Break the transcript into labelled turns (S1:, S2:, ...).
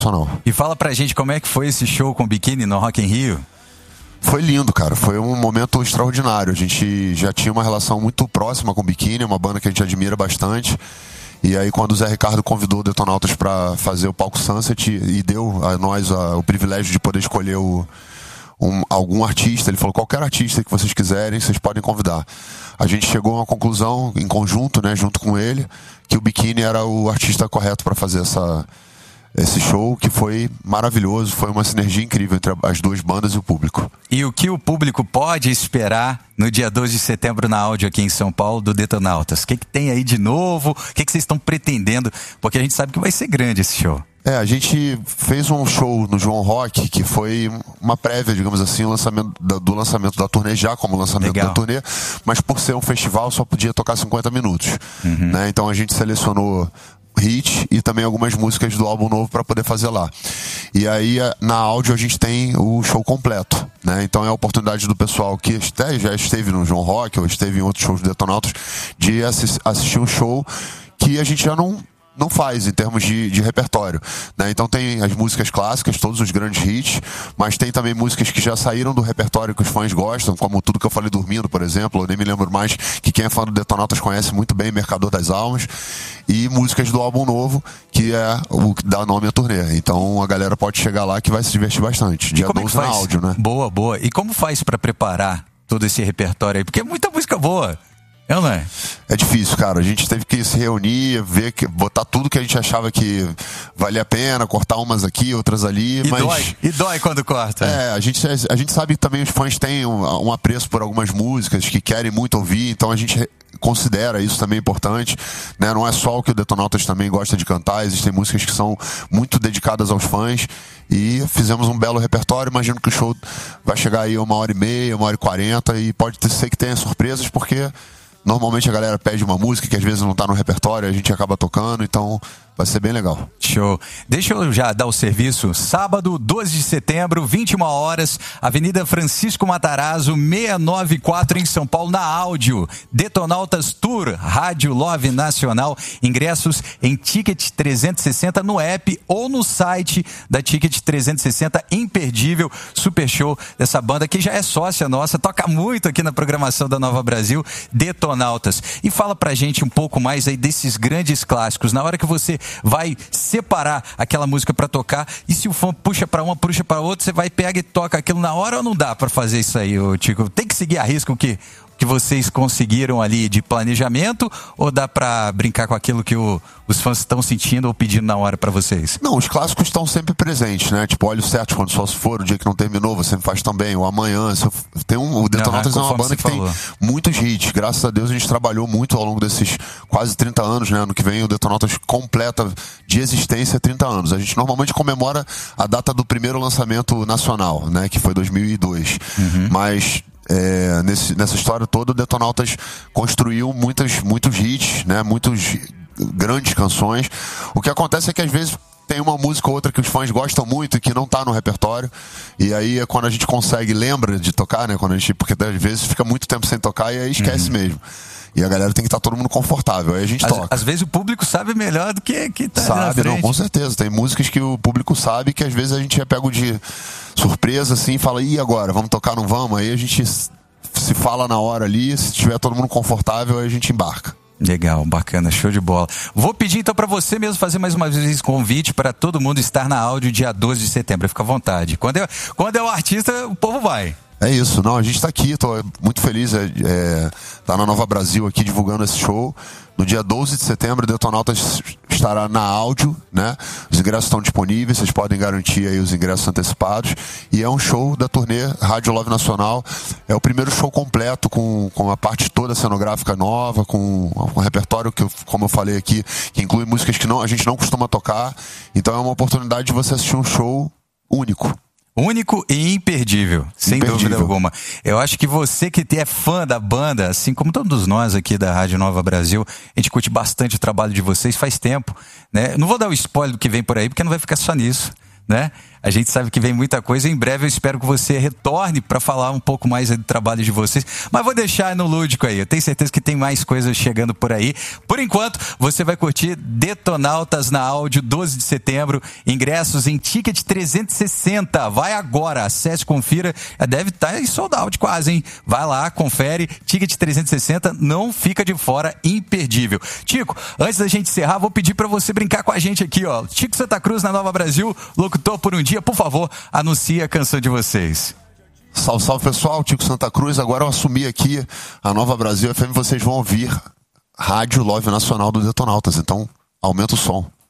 S1: E fala pra gente como é que foi esse show com o Biquíni no Rock in Rio.
S2: Foi lindo, cara. Foi um momento extraordinário. A gente já tinha uma relação muito próxima com o Biquíni, uma banda que a gente admira bastante. E aí quando o Zé Ricardo convidou o Detonautas para fazer o palco Sunset e deu a nós o privilégio de poder escolher algum artista, ele falou: qualquer artista que vocês quiserem, vocês podem convidar. A gente chegou a uma conclusão em conjunto, né, junto com ele, que o Biquíni era o artista correto para fazer esse show, que foi maravilhoso, foi uma sinergia incrível entre as duas bandas e o público.
S1: E o que o público pode esperar no dia 12 de setembro na Áudio aqui em São Paulo do Detonautas? O que tem aí de novo? O que vocês estão pretendendo? Porque a gente sabe que vai ser grande esse show.
S2: A gente fez um show no João Rock, que foi uma prévia, digamos assim, do lançamento da turnê, já como lançamento da turnê, mas por ser um festival só podia tocar 50 minutos. Né? Então a gente selecionou hit e também algumas músicas do álbum novo para poder fazer lá. E aí na Áudio a gente tem o show completo, né? Então é a oportunidade do pessoal que já esteve no João Rock ou esteve em outros shows do Detonautas de assistir um show que a gente já não faz em termos de repertório, né? Então tem as músicas clássicas, todos os grandes hits, mas tem também músicas que já saíram do repertório que os fãs gostam, como Tudo Que Eu Falei Dormindo, por exemplo. Eu nem me lembro mais, que quem é fã do Detonautas conhece muito bem, Mercador das Almas, e músicas do álbum novo, que é o que dá nome à turnê. Então a galera pode chegar lá que vai se divertir bastante. Dia 12 na Áudio, né?
S1: Boa. E como faz pra preparar todo esse repertório aí? Porque é muita música boa. Não é?
S2: É difícil, cara. A gente teve que se reunir, botar tudo que a gente achava que valia a pena, cortar umas aqui, outras ali.
S1: E dói quando corta.
S2: A gente sabe que também os fãs têm um apreço por algumas músicas que querem muito ouvir, então a gente considera isso também importante, né? Não é só o que o Detonautas também gosta de cantar, existem músicas que são muito dedicadas aos fãs e fizemos um belo repertório. Imagino que o show vai chegar aí 1h30, 1h40 e pode ser que tenha surpresas, porque normalmente a galera pede uma música que às vezes não tá no repertório, a gente acaba tocando, então vai ser bem legal.
S1: Show. Deixa eu já dar o serviço. Sábado, 12 de setembro, 21 horas, Avenida Francisco Matarazzo, 694 em São Paulo, na Áudio. Detonautas Tour, Rádio Love Nacional. Ingressos em Ticket 360 no app ou no site da Ticket 360. Imperdível, super show dessa banda que já é sócia nossa, toca muito aqui na programação da Nova Brasil, Detonautas. E fala pra gente um pouco mais aí desses grandes clássicos. Na hora que você vai separar aquela música pra tocar, e se o fã puxa pra uma, puxa pra outra, você vai, pega e toca aquilo na hora, ou não dá pra fazer isso aí, Tico? Tem que seguir a risca o que vocês conseguiram ali de planejamento, ou dá pra brincar com aquilo que os fãs estão sentindo ou pedindo na hora pra vocês?
S2: Não, os clássicos estão sempre presentes, né? Tipo, Olhos Certos, Quando Só Se For, O Dia Que Não Terminou, você me faz também, o Amanhã. O Detonautas é uma banda que tem muitos hits. Graças a Deus a gente trabalhou muito ao longo desses quase 30 anos, né? Ano que vem o Detonautas completa de existência 30 anos. A gente normalmente comemora a data do primeiro lançamento nacional, né? Que foi 2002. Mas nessa história toda, o Detonautas construiu muitos hits, né? Muitos grandes canções. O que acontece é que às vezes tem uma música ou outra que os fãs gostam muito e que não tá no repertório, e aí é quando a gente consegue, lembra de tocar, né? Porque às vezes fica muito tempo sem tocar e aí esquece mesmo. E a galera tem que estar todo mundo confortável, aí a gente toca.
S1: Às vezes o público sabe melhor do que tá
S2: sabe,
S1: na frente.
S2: Não, com certeza. Tem músicas que o público sabe que às vezes a gente é pego de surpresa, assim, e fala: e agora? Vamos tocar, não vamos? Aí a gente se fala na hora ali, se tiver todo mundo confortável, aí a gente embarca.
S1: Legal, bacana, show de bola. Vou pedir então para você mesmo fazer mais uma vez esse convite para todo mundo estar na Áudio dia 12 de setembro. Fica à vontade. Quando é o artista, o povo vai.
S2: É isso, não, a gente tá aqui, tô muito feliz, tá na Nova Brasil aqui divulgando esse show. No dia 12 de setembro, o Detonautas estará na Áudio, né? Os ingressos estão disponíveis, vocês podem garantir aí os ingressos antecipados. E é um show da turnê Rádio Love Nacional. É o primeiro show completo com a parte toda cenográfica nova, com um repertório que, como eu falei aqui, que inclui músicas que a gente não costuma tocar. Então é uma oportunidade de você assistir um show único.
S1: Único e imperdível, sem dúvida alguma. Eu acho que você que é fã da banda, assim como todos nós aqui da Rádio Nova Brasil, a gente curte bastante o trabalho de vocês faz tempo, né? Não vou dar o spoiler do que vem por aí, porque não vai ficar só nisso, né? A gente sabe que vem muita coisa. Em breve eu espero que você retorne para falar um pouco mais do trabalho de vocês. Mas vou deixar no lúdico aí. Eu tenho certeza que tem mais coisas chegando por aí. Por enquanto, você vai curtir Detonautas na Áudio, 12 de setembro. Ingressos em Ticket 360. Vai agora, acesse, confira. Deve estar em sold out quase, hein? Vai lá, confere. Ticket 360, não fica de fora, imperdível. Tico, antes da gente encerrar, vou pedir para você brincar com a gente aqui, ó. Tico Santa Cruz na Nova Brasil, locutor por um dia. Por favor, anuncie a canção de vocês.
S2: Salve, salve, pessoal. Tico Santa Cruz. Agora eu assumi aqui a Nova Brasil FM. Vocês vão ouvir Rádio Love Nacional do Detonautas. Então, aumenta o som.